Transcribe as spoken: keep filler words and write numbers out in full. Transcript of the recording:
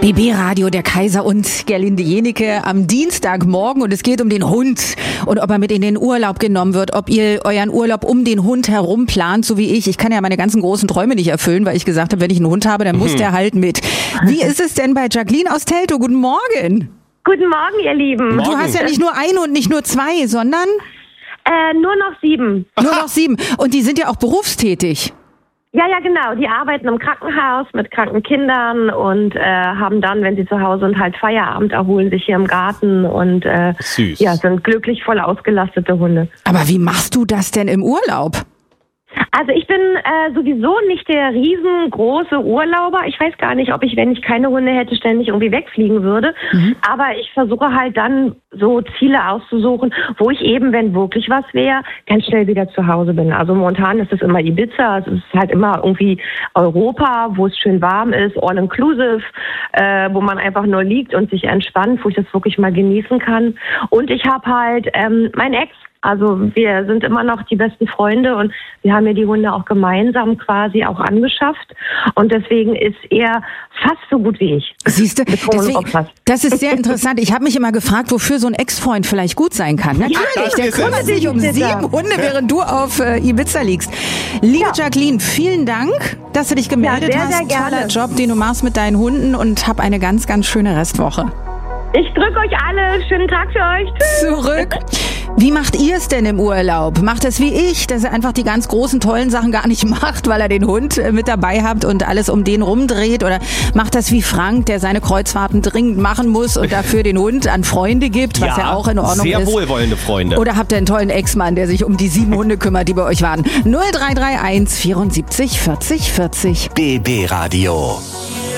B B-Radio, der Kaiser und Gerlinde Jenike am Dienstagmorgen und es geht um den Hund und ob er mit in den Urlaub genommen wird, ob ihr euren Urlaub um den Hund herum plant, so wie ich. Ich kann ja meine ganzen großen Träume nicht erfüllen, weil ich gesagt habe, wenn ich einen Hund habe, dann muss mhm. der halt mit. Wie ist es denn bei Jacqueline aus Teltow? Guten Morgen. Guten Morgen, ihr Lieben. Du hast ja nicht nur einen und nicht nur zwei, sondern? Äh, nur noch sieben. Nur noch sieben. Und die sind ja auch berufstätig. Ja, ja, genau. Die arbeiten im Krankenhaus mit kranken Kindern und äh, haben dann, wenn sie zu Hause sind, halt Feierabend, erholen sich hier im Garten und äh, Süß. Ja, sind glücklich voll ausgelastete Hunde. Aber wie machst du das denn im Urlaub? Also ich bin äh, sowieso nicht der riesengroße Urlauber. Ich weiß gar nicht, ob ich, wenn ich keine Hunde hätte, ständig irgendwie wegfliegen würde. Mhm. Aber ich versuche halt dann so Ziele auszusuchen, wo ich eben, wenn wirklich was wäre, ganz schnell wieder zu Hause bin. Also momentan ist es immer Ibiza, es ist halt immer irgendwie Europa, wo es schön warm ist, all inclusive, äh, wo man einfach nur liegt und sich entspannt, wo ich das wirklich mal genießen kann. Und ich habe halt ähm, meinen Ex. Also wir sind immer noch die besten Freunde und wir haben ja die Hunde auch gemeinsam quasi auch angeschafft. Und deswegen ist er fast so gut wie ich. Siehst du, deswegen, das ist sehr interessant. Ich habe mich immer gefragt, wofür so ein Ex-Freund vielleicht gut sein kann. Natürlich, der kümmert sich um sieben Hunde, während du auf äh, Ibiza liegst. Liebe ja. Jacqueline, vielen Dank, dass du dich gemeldet ja, sehr, hast. sehr Toller Job, den du machst mit deinen Hunden und hab eine ganz, ganz schöne Restwoche. Ich drücke euch alle. Schönen Tag für euch. Tschüss. Zurück. Wie macht ihr es denn im Urlaub? Macht es wie ich, dass er einfach die ganz großen, tollen Sachen gar nicht macht, weil er den Hund mit dabei habt und alles um den rumdreht? Oder macht das wie Frank, der seine Kreuzfahrten dringend machen muss und dafür den Hund an Freunde gibt, was ja, ja auch in Ordnung sehr ist? Sehr wohlwollende Freunde. Oder habt ihr einen tollen Ex-Mann, der sich um die sieben Hunde kümmert, die bei euch waren? null drei drei eins vierundsiebzig vierzig vierzig. B B-Radio.